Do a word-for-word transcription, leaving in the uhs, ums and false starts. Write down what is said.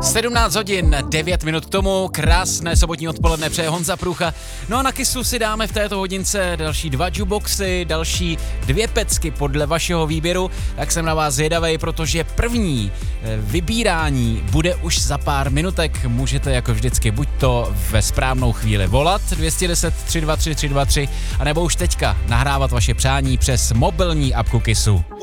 sedmnáct hodin, devět minut k tomu, krásné sobotní odpoledne přeje Honza Průcha. No a na Kissu si dáme v této hodince další dva jukeboxy, další dvě pecky podle vašeho výběru. Tak jsem na vás zvědavej, protože první vybírání bude už za pár minutek. Můžete jako vždycky buď to ve správnou chvíli volat dvě stě deset, tři dva tři, tři dva tři, anebo už teďka nahrávat vaše přání přes mobilní apku Kissu.